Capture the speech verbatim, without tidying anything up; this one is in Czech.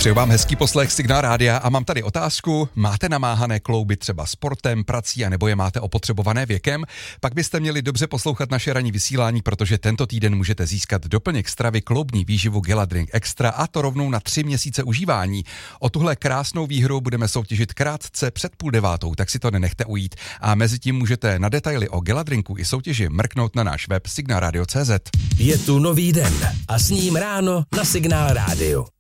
Přeju vám hezký poslech Signál Rádia a mám tady otázku. Máte namáhané klouby třeba sportem, prací a nebo je máte opotřebované věkem? Pak byste měli dobře poslouchat naše ranní vysílání, protože tento týden můžete získat doplněk stravy kloubní výživu Geladrink Extra a to rovnou na tři měsíce užívání. O tuhle krásnou výhru budeme soutěžit krátce před půl devátou, tak si to nenechte ujít. A mezi tím můžete na detaily o Geladrinku i soutěži mrknout na náš web signal radio tečka cé zet. Je tu nový den a s ním ráno na Signál Rádiu.